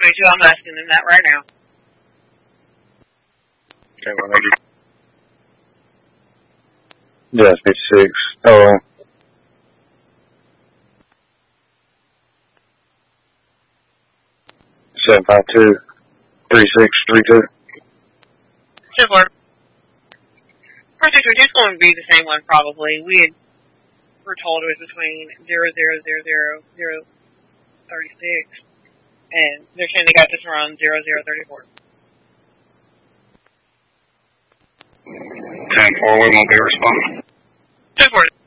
622, I'm asking them that right now. Okay, 180. Yeah, 56. Oh. 752 3632. Sure. 4632 is going to be the same one probably. We're told it was between 0000036, and they're saying they got this around 0034. 10-4, we won't be responding. 10-4.